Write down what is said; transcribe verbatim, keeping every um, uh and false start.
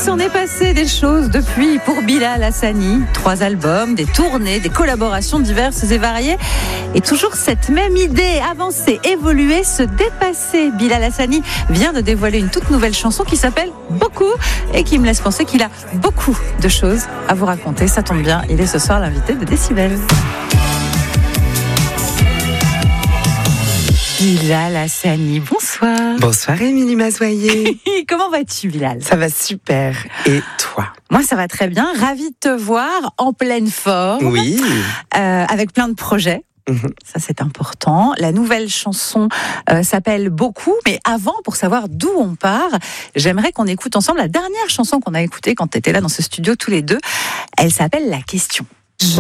s'en est passé des choses depuis pour Bilal Hassani. Trois albums, des tournées, des collaborations diverses et variées. Et toujours cette même idée, avancer, évoluer, se dépasser. Bilal Hassani vient de dévoiler une toute nouvelle chanson qui s'appelle Beaucoup et qui me laisse penser qu'il a beaucoup de choses à vous raconter. Ça tombe bien, il est ce soir l'invité de Décibel. Bilal Hassani, bonsoir. Bonsoir Émilie Mazoyer. Comment vas-tu, Bilal ? Ça va super. Et toi ? Moi, ça va très bien. Ravie de te voir en pleine forme. Oui. Euh, avec plein de projets. Mmh. Ça, c'est important. La nouvelle chanson euh, s'appelle Beaucoup. Mais avant, pour savoir d'où on part, j'aimerais qu'on écoute ensemble la dernière chanson qu'on a écoutée quand tu étais là dans ce studio tous les deux. Elle s'appelle La Question.